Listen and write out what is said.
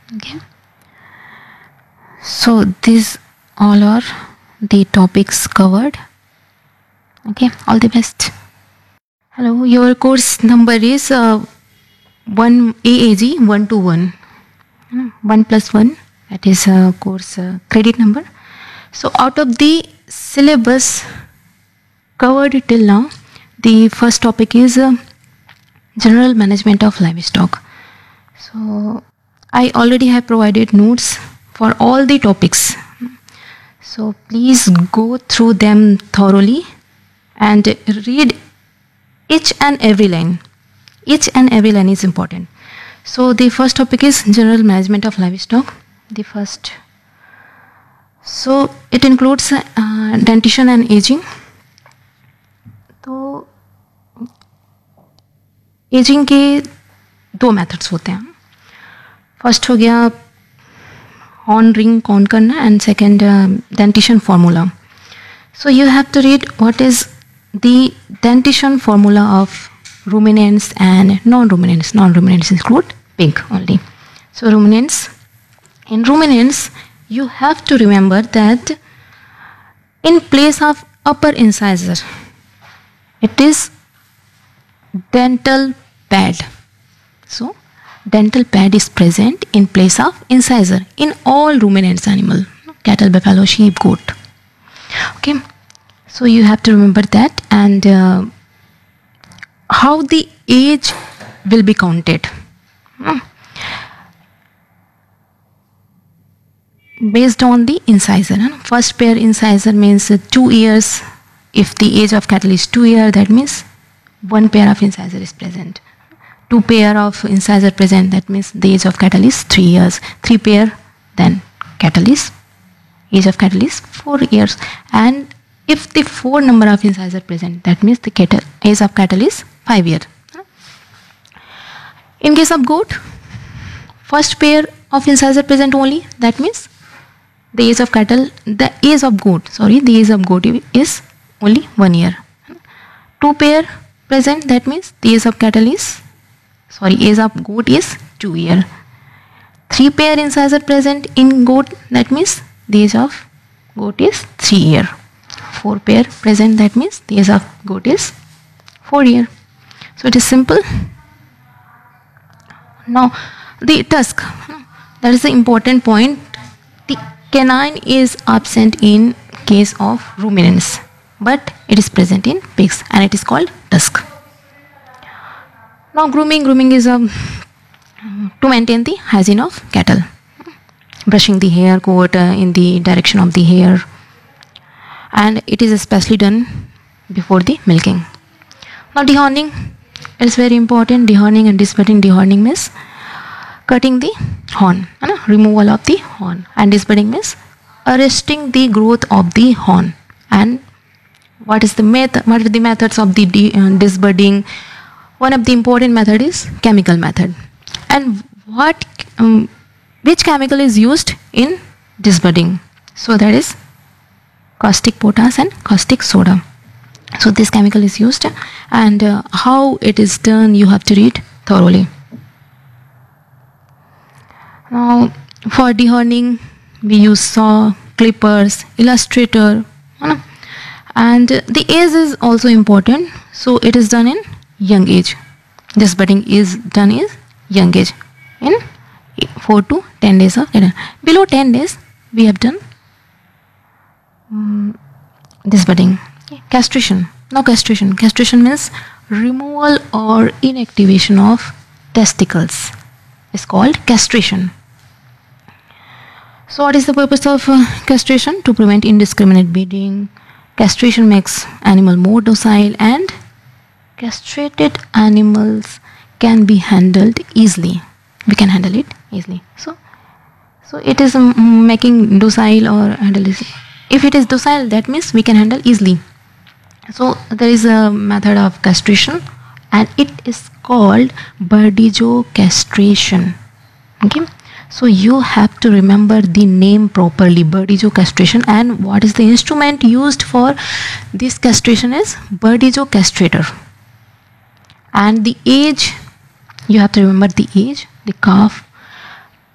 Okay, so these all are the topics covered. Okay, all the best. Hello, your course number is 1 AAG 121. 1 plus 1, that is course credit number. So out of the syllabus covered till now, the first topic is general management of livestock. So I already have provided notes for all the topics, so please go through them thoroughly and read each and every line. Each and every line is important. So the first topic is general management of livestock. The first, so it includes dentition and aging. तो ageing के दो methods होते हैं. First हो गया horn ring count करना and second dentition formula. So you have to read what is the dentition formula of ruminants and non-ruminants. Non-ruminants include pig only. So ruminants, in ruminants you have to remember that in place of upper incisor it is dental pad. So dental pad is present in place of incisor in all ruminants animal, cattle, buffalo, sheep, goat. Okay, so you have to remember that. And how the age will be counted based on the incisor. First pair incisor means 2 years. If the age of cattle is 2 years, that means 1 pair of incisor is present. 2 pair of incisor present, that means the age of cattle is 3 years. 3 pair, then cattle is age of cattle is 4 years. And if the 4 number of incisor present, that means the cattle age of cattle is 5 years. In case of goat, first pair of incisor present only, that means the age of cattle, the age of goat is only 1 year. 2 pair present, that means the age of cattle is age of goat is 2 year. 3 pair incisor present in goat, that means the age of goat is 3 year. 4 pair present, that means the age of goat is 4 year. So it is simple. Now the tusk, that is the important point. The canine is absent in case of ruminants, but it is present in pigs and it is called tusk. Now grooming is to maintain the hygiene of cattle. Brushing the hair coat in the direction of the hair, and it is especially done before the milking. Now dehorning is very important. Dehorning and disbudding. Dehorning means cutting the horn, removal of the horn, and disbudding means arresting the growth of the horn. And what is the method? What are the methods of the disbudding? One of the important method is chemical method. And which chemical is used in disbudding? So that is caustic potash and caustic soda. So this chemical is used, and how it is done you have to read thoroughly. Now for dehorning we use saw, clippers, illustrator, and the age is also important. So it is done in young age. Disbudding is done in young age in 4 to 10 days of age. Below 10 days we have done disbudding. Castration. Now castration means removal or inactivation of testicles is called castration. So what is the purpose of castration? To prevent indiscriminate breeding. Castration makes animal more docile, and castrated animals can be handled easily. We can handle it easily. So it is making docile or handle easily. If it is docile, that means we can handle easily. So there is a method of castration, and it is called Burdizzo castration. Okay, so you have to remember the name properly, Burdizzo castration. And what is the instrument used for this castration is Burdizzo castrator. And the age, you have to remember the age. The calf